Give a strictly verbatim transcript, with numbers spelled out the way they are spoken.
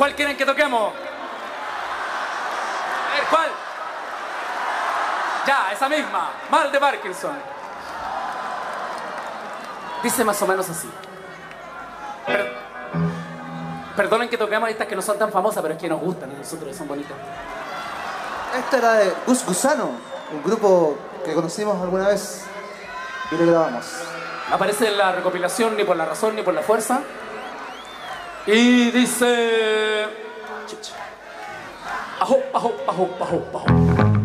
¿Cuál quieren que toquemos? A ver, ¿cuál? Ya, esa misma. Mal de Parkinson. Dice más o menos así. Per- Perdonen que toquemos estas que no son tan famosas, pero es que nos gustan a nosotros, son bonitas. Esta era de Gus Gusano, un grupo que conocimos alguna vez y lo grabamos. Aparece en la recopilación Ni por la razón ni por la fuerza. Y dice... Ajo, ajo, ajo, ajo, ajo.